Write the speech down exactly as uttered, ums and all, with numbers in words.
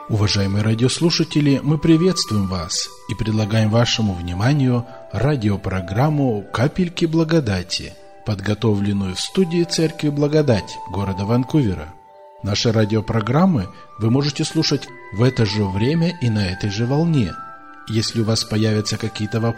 Уважаемые радиослушатели, мы приветствуем вас и предлагаем вашему вниманию радиопрограмму «Капельки благодати», подготовленную в студии Церкви Благодать города Ванкувера. Наши радиопрограммы вы можете слушать в это же время и на этой же волне. Если у вас появятся какие-то вопросы,